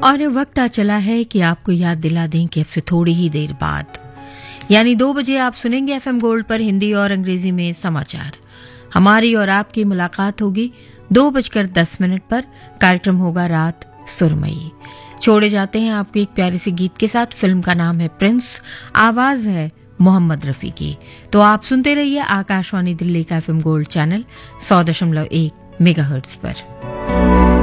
और वक्त आ चला है कि आपको याद दिला दें कि अब से थोड़ी ही देर बाद यानी 2 बजे आप सुनेंगे एफएम गोल्ड पर हिंदी और अंग्रेजी में समाचार। हमारी और आपकी मुलाकात होगी 2:10 पर। कार्यक्रम होगा रात सुरमई। छोड़े जाते हैं आपको एक प्यारे से गीत के साथ। फिल्म का नाम है प्रिंस, आवाज है मोहम्मद रफी की। तो आप सुनते रहिए आकाशवाणी दिल्ली का एफएम गोल्ड चैनल 100.1 मेगाहर्ट्ज पर।